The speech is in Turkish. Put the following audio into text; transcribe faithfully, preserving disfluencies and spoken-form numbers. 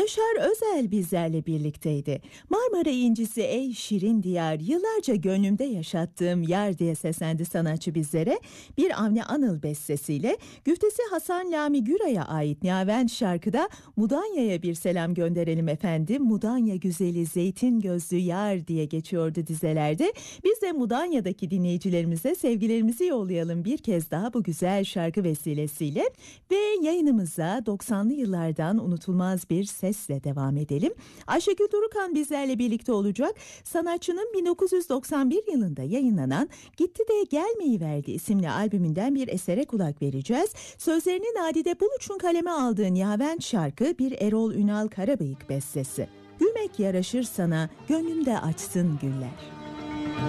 Yaşar Özel bizlerle birlikteydi. Marmara incisi ey şirin diyar, yıllarca gönlümde yaşattığım yer diye seslendi sanatçı bizlere. Bir Avni Anıl bestesiyle güftesi Hasan Lami Güray'a ait Nihavent şarkıda Mudanya'ya bir selam gönderelim efendim. Mudanya güzeli zeytin gözlü yar diye geçiyordu dizelerde. Biz de Mudanya'daki dinleyicilerimize sevgilerimizi yollayalım bir kez daha bu güzel şarkı vesilesiyle. Ve yayınımıza doksanlı yıllardan unutulmaz bir sesle devam edelim. Ayşegül Durukan bizlerle birlikte olacak. Sanatçının bin dokuz yüz doksan bir yılında yayınlanan Gitti de Gelmeyiverdi isimli albümünden bir esere kulak vereceğiz. Sözlerini Nadide Buluç'un kaleme aldığı Nihavent şarkı bir Erol Ünal Karabıyık bestesi. Gülmek yaraşır sana, gönlümde açsın güller.